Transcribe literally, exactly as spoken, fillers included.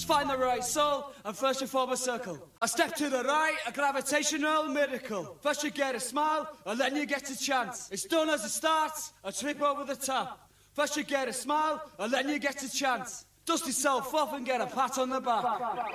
Just find the right soul and first you form a circle. A step to the right, a gravitational miracle. First you get a smile and then you get a chance. It's done as it starts, a trip over the top. First you get a smile and then you get a chance. Dust yourself off and get a pat on the back.